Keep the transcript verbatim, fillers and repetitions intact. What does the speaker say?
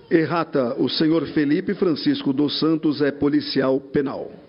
Errata, o senhor Felipe Francisco dos Santos é policial penal.